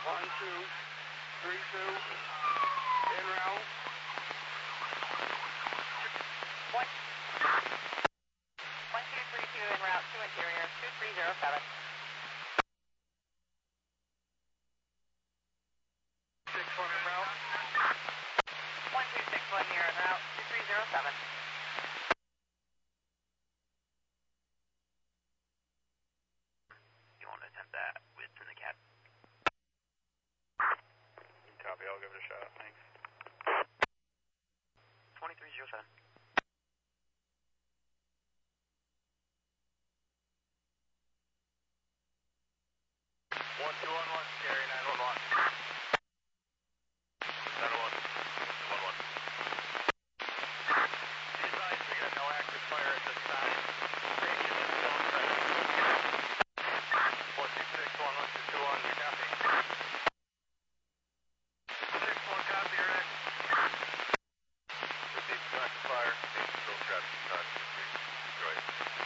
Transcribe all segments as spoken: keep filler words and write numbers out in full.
One, two, three, two, en route. One, one, two, three, two, en route, two interior, two, three, zero, seven. Six, one, en route. One, two, six, one, near en route, two, three, zero, seven. You want to attempt that with in the cab? Copy, I'll give it a shot. Thanks. twenty-three zero seven. One, two, one, one, Gary, nine, one, one. Nine, one, one, one. Be advised, we got no active fire at this time. Station is still in session. One, two, six, one, one, two, two, one, we copy. Six, one, copy, you're in. Received no active fire. Station still trapped inside. Detroit.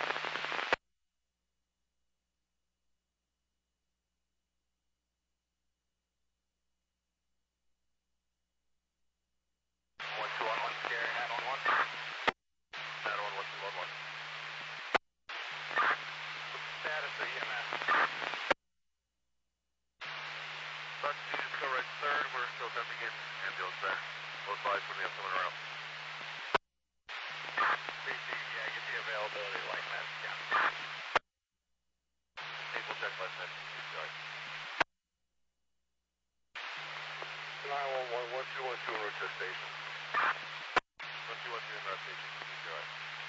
One, two, one, one, Gary, nine, one, one. nine, one, one, two, one, one. Status of E M S. Bugsy is still right third. We're still attempting to get ambulance there. Both bodies when we have someone around. B C, yeah, get the availability like that. Yeah. People check left net. nine one one, one two one two, Rochester Station. one two one two in Rochester Station.